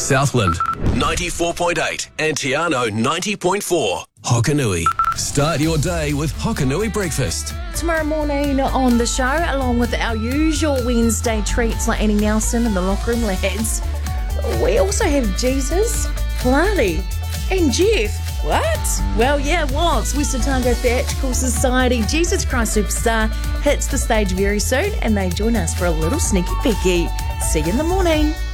Southland 94.8 and Tiano 90.4. Hokanui. Start your day with Hokanui breakfast. Tomorrow morning on the show, along with our usual Wednesday treats like Annie Nelson and the Locker Room Lads, we also have Jesus, Pilates, and Jeff. What? Well, yeah, West Otago Theatrical Society Jesus Christ Superstar hits the stage very soon, and they join us for a little sneaky peeky. See you in the morning.